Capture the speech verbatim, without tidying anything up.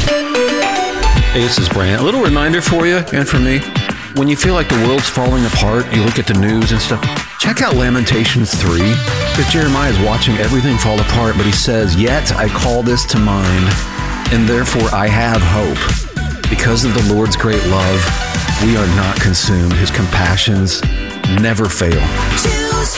Hey, this is Brant. A little reminder for you and for me. When you feel like the world's falling apart, you look at the news and stuff, check out Lamentations three. Because Jeremiah is watching everything fall apart, but he says, "Yet I call this to mind, and therefore I have hope. Because of the Lord's great love, we are not consumed. His compassions never fail."